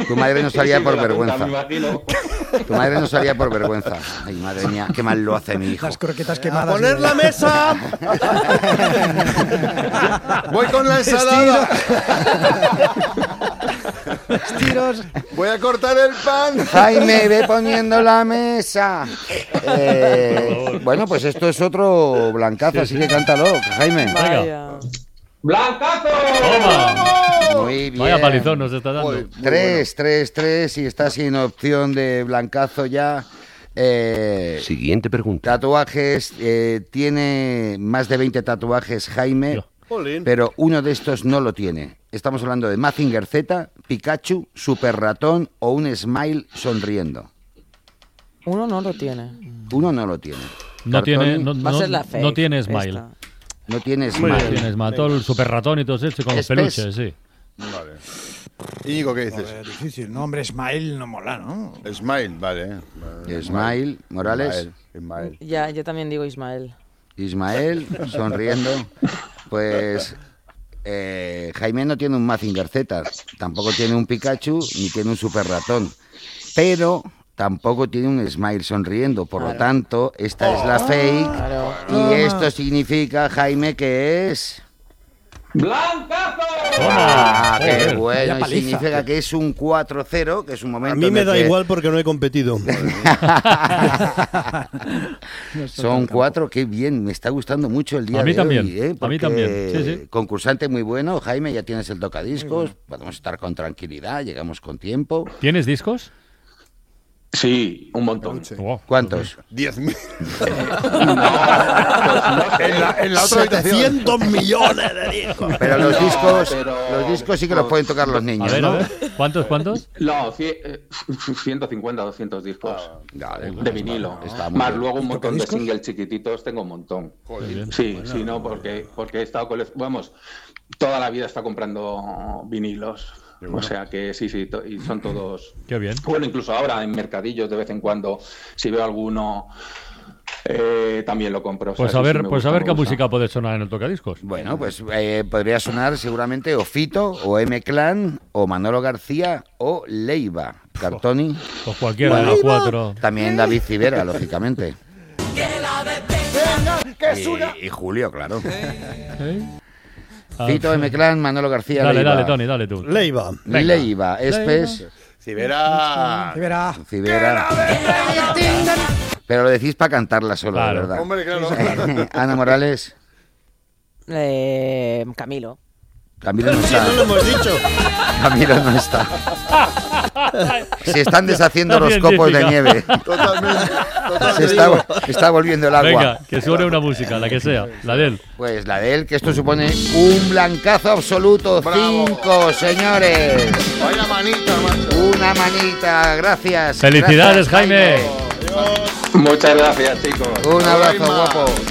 Tu madre no salía por la punta, vergüenza. me imagino. Tu madre no salía por vergüenza. Ay, madre mía, qué mal lo hace mi hijo. Las croquetas ¡A quemadas. poner la mesa! Voy con la ensalada. Tiros. Voy a cortar el pan. Jaime, ve poniendo la mesa. Bueno, pues esto es otro blancazo, así que cántalo, Jaime. Vaya. ¡Blancazo! ¡Toma! Muy bien. Vaya palizón nos está dando. Joder. 3 y está sin opción de blancazo ya. Siguiente pregunta. Tatuajes, tiene más de 20 tatuajes Jaime, Yo. Jolín. pero uno de estos no lo tiene. Estamos hablando de Mazinger Z, Pikachu, Super Ratón o un Smile sonriendo. Uno no lo tiene. Uno no lo tiene. No tiene, Cartoni Va a ser la fake. no tiene smile. esta. no tiene Muy Smile. bien. Tienes mató el super ratón y todo eso con los Espes. peluches, sí. Vale. Íñigo, ¿qué dices? Joder, difícil, ¿no? Hombre, Smile no mola, ¿no? Smile, vale. Smile, Morales. Ismael. Ya, yo también digo Ismael. Ismael, sonriendo. Pues Jaime no tiene un Mazinger Z, tampoco tiene un Pikachu, ni tiene un Super Ratón. Pero tampoco tiene un Smile sonriendo. Por lo tanto, esta es la fake. Claro. Y esto significa, Jaime, que es... ¡Blancazo! ¡Ah, qué Joder. bueno! Vaya Y paliza. significa que es un 4-0, que es un momento A mí en me el da que igual porque no he competido. Son 4, qué bien, me está gustando mucho el día A mí de también, hoy. a mí Porque también, sí, sí. Concursante muy bueno, Jaime, ya tienes el tocadiscos, podemos estar con tranquilidad, llegamos con tiempo. ¿Tienes discos? Sí, un montón. Oh, ¿Cuántos? 10.000. En la otra habitación. 700 millones de discos. Pero los No, discos, pero- los discos sí que los pueden tocar los a niños, ver, ¿no? a ver. ¿Cuántos? No, 150, 200 discos Vale, de vinilo. está muy Más bien. luego un montón de ¿Tocadiscos? singles chiquititos, tengo un montón. Muy bien. Sí, sí, no, porque he estado vamos, toda la vida he estado comprando vinilos. O sea que sí, y son todos... Qué bien. Bueno, incluso ahora en mercadillos de vez en cuando, si veo alguno, también lo compro. O sea, Pues sí, a sí, ver, me pues gusta, a ver me qué gusta. música puede sonar en el tocadiscos. Bueno, pues podría sonar seguramente o Fito, o M-Clan, o Manolo García, o Leiva. Cartoni, Pues cualquiera de los cuatro. también David Civera, lógicamente. ¡Que es una! Y Julio, claro. ¿Eh? Ah, Fito, M-Clan, Manolo García, Dale, Leiva. dale, Tony, dale tú. Leiva. Leiva, Espes, Cibera. Y verá. Civera. Pero lo decís para cantarla solo, Claro. ¿verdad? Hombre, claro. Ana Morales, Camilo. Camilo no Sí, no lo está. hemos dicho. Camilo no está. Se están deshaciendo La los copos de científica. nieve. Totalmente. Se está volviendo el agua. Venga, que suene una música, la que sea, la de él. Pues la de él, que esto supone un blancazo absoluto. Bravo. 5, señores. Vaya manita, macho. Una manita, gracias. Felicidades, Gracias, Jaime. Muchas gracias, chicos. Un abrazo, Jaime. guapo.